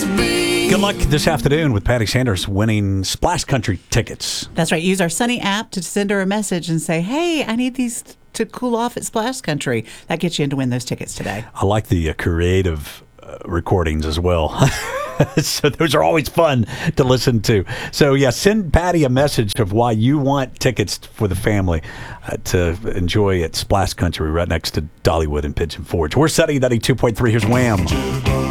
Good luck this afternoon with Patty Sanders winning Splash Country tickets. That's right. Use our Sunny app to send her a message and say, hey, I need these to cool off at Splash Country. That gets you in to win those tickets today. I like the creative recordings as well. So those are always fun to listen to. So, yeah, send Patty a message of why you want tickets for the family to enjoy at Splash Country right next to Dollywood and Pigeon Forge. We're setting 92.3. Here's Wham!